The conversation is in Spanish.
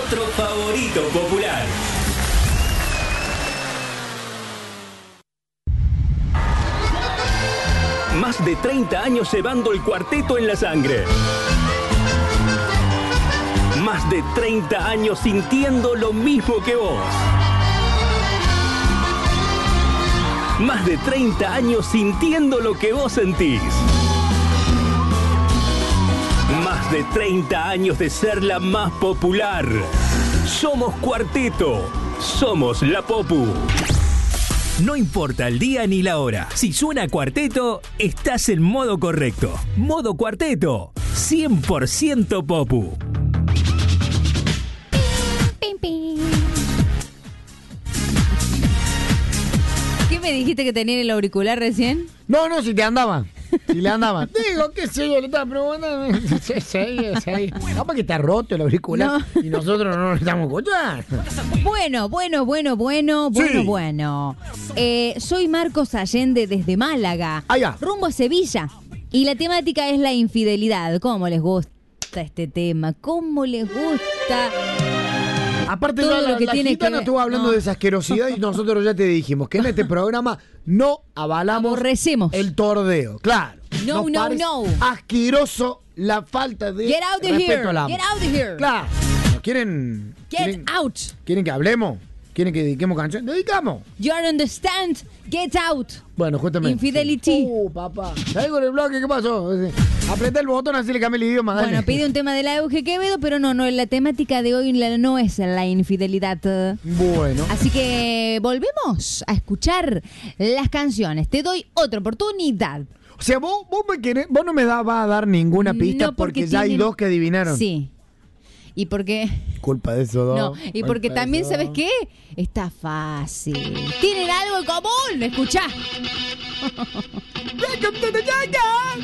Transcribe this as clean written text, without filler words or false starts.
otro favorito popular. Más de 30 años llevando el cuarteto en la sangre. Más de 30 años sintiendo lo mismo que vos. Más de 30 años sintiendo lo que vos sentís. Más de 30 años de ser la más popular. Somos Cuarteto. Somos la Popu. No importa el día ni la hora. Si suena Cuarteto, estás en modo correcto. Modo Cuarteto. 100% Popu. ¿Qué me dijiste que tenía en el auricular recién? No, si te andaba. Si le andaba. Digo, qué sé yo, le estaba preguntando. Sí. No, porque está roto el auricular. No. Y nosotros no nos estamos escuchando. Bueno. Soy Marcos Allende desde Málaga. Allá. Rumbo a Sevilla. Y la temática es la infidelidad. ¿Cómo les gusta este tema? ¿Cómo les gusta? Aparte, la gitana estuvo hablando de esa asquerosidad y nosotros ya te dijimos que en este programa no avalamos aborrecemos el tordeo. Claro. No. Asqueroso la falta de Get out of respeto here. al amor. Get out of here. Claro. ¿Quieren out. ¿Quieren que hablemos? ¿Quieren que dediquemos canción? ¡Dedicamos! You understand? Get out. Bueno, justamente. Infidelity. Papá. ¿Sabes con el bloque qué pasó? Apreté el botón así le cambié el idioma. Dale. Bueno, pide un tema de la Euge Quevedo, pero no, la temática de hoy no es la infidelidad. Bueno. Así que volvemos a escuchar las canciones. Te doy otra oportunidad. O sea, vos no me vas a dar ninguna pista No, porque ya hay dos que adivinaron. Sí. ¿Y por qué? Culpa de esos dos. No, y porque también, ¿sabes qué? Está fácil. Tienen algo en común, escuchá. Welcome to the jungle.